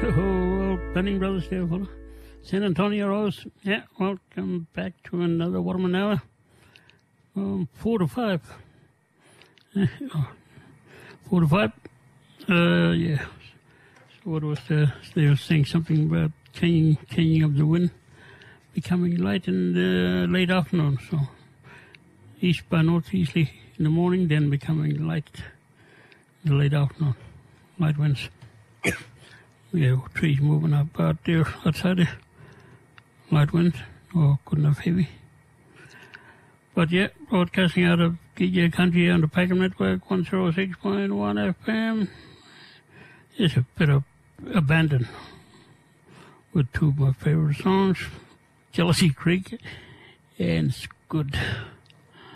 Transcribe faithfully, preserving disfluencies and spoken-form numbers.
Oh, Penning Brothers there, fella. San Antonio Rose. Yeah, welcome back to another Waterman Hour. Um, four to five. Uh, four to five. Uh, yeah. So what was the, they were saying something about changing, changing of the wind, becoming light in the late afternoon. So east by northeasterly in the morning, then becoming light in the late afternoon. Light winds. Yeah, trees moving up out there outside there. Light wind, or good enough heavy. But yeah, broadcasting out of G J Country on the Packham Network, one oh six point one F M. It's a bit of abandon with two of my favorite songs, Jealousy Creek and It's Good.